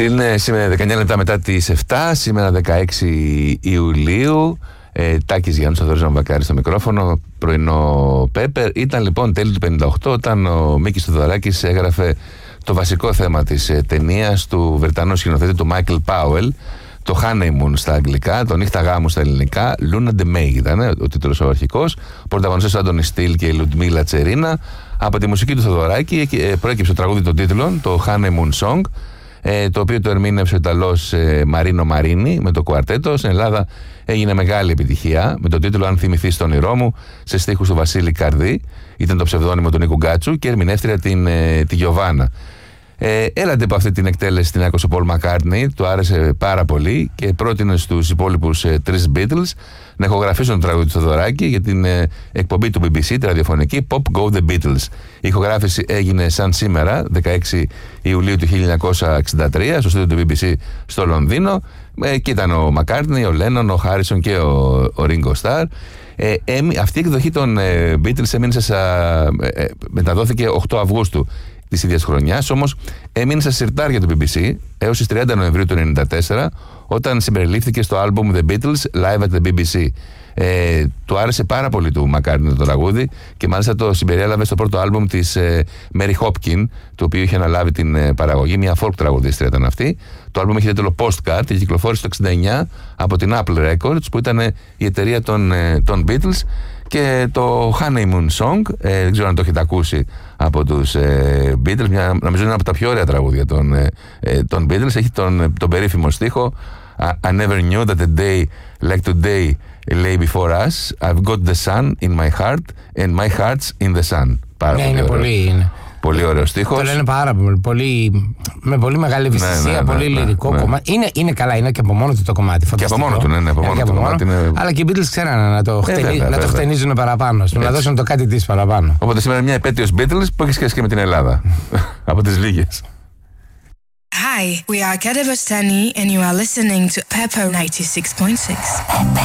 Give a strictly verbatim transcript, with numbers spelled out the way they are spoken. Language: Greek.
Είναι σήμερα δεκαεννιά λεπτά μετά τις επτά, σήμερα δεκαέξι Ιουλίου. Ε, Τάκης Γιάννης, ο Θοδωρής Βακάρης στο μικρόφωνο, πρωινό Πέπερ. Ήταν λοιπόν τέλη του πενήντα οκτώ όταν ο Μίκης Θοδωράκης έγραφε το βασικό θέμα της ε, ταινίας του Βρετανού σκηνοθέτη του Μάικλ Πάουελ, το Honeymoon στα αγγλικά, το Νύχτα Γάμου στα ελληνικά. Luna de May ήταν ο τίτλος ο αρχικός. Πρωταγωνιστές ο Άντωνι Στυλ και η Λουντμίλα Τσερίνα. Από τη μουσική του Θοδωράκη ε, προέκυψε το τραγούδι των τίτλων, το Honeymoon Song, ε, το οποίο το ερμήνευσε ο Ιταλός ε, Μαρίνο Μαρίνι με το κουαρτέτο. Στην Ελλάδα έγινε μεγάλη επιτυχία με τον τίτλο Αν θυμηθείς το όνειρό μου, σε στίχους του Βασίλη Καρδί. Ήταν το ψευδόνυμο του Νίκου Γκάτσου και ερμηνεύτρια την, ε, τη Γιωβάνα. Ε, έλατε από αυτή την εκτέλεση την άκουσε ο Πολ Μακκάρτνι, του άρεσε πάρα πολύ και πρότεινε στους υπόλοιπους ε, τρεις Beatles να ηχογραφήσουν το τραγούδι του Θοδωράκη για την ε, εκπομπή του μπι μπι σι, τη ραδιοφωνική Pop Go The Beatles. Η ηχογράφηση έγινε σαν σήμερα, δεκαέξι Ιουλίου του χίλια εννιακόσια εξήντα τρία, στο στούντιο του μπι μπι σι στο Λονδίνο. Ε, και ήταν ο Μακκάρτνι, ο Λένον, ο Χάρισον και ο, ο Ringo Starr. Ε, ε, αυτή η εκδοχή των ε, Beatles έμεινε σε, ε, μεταδόθηκε οκτώ Αυγούστου της ίδιας χρονιάς, όμως έμεινε στα συρτάρια του μπι μπι σι έως τις τριάντα Νοεμβρίου του χίλια εννιακόσια ενενήντα τέσσερα, όταν συμπεριλήφθηκε στο άλμπουμ The Beatles Live at the μπι μπι σι. Ε, του άρεσε πάρα πολύ του Μακκάρτνι το τραγούδι και μάλιστα το συμπεριέλαβε στο πρώτο άλμπουμ της ε, Mary Hopkin, το οποίο είχε αναλάβει την ε, παραγωγή, μια folk τραγουδίστρια ήταν αυτή. Το άλμπουμ είχε τίτλο Postcard και κυκλοφόρησε το εξήντα εννιά από την Apple Records, που ήταν ε, η εταιρεία των, ε, των Beatles. Και το Honeymoon Song, ε, δεν ξέρω αν το έχετε ακούσει από τους ε, Beatles, μια, νομίζω είναι από τα πιο ωραία τραγούδια των, ε, των Beatles. Έχει τον, τον περίφημο στίχο I never knew that a day like today lay before us. I've got the sun in my heart and my heart's in the sun. Πάρα ναι, πολύ είναι ωραίο. πολύ, είναι. Πολύ ωραίο στίχος. Το λένε πάρα πολύ, πολύ με πολύ μεγάλη ευαισθησία, ναι, ναι, πολύ ναι, λυρικό ναι, κομμάτι. Είναι, είναι καλά, είναι και από μόνο του το κομμάτι. Και από μόνο του, ναι, ναι, από μόνο του. Μόνο. Είναι... Αλλά και οι Beatles ξέρανε να το, ε, χτενί, να το χτενίζουν παραπάνω, να δώσουν το κάτι της παραπάνω. Οπότε σήμερα είναι μια επέτειος Beatles που έχει σχέση και με την Ελλάδα. Από τις λίγες. Hi, we are Kade Bastani and you are listening to Pepper ninety-six point six.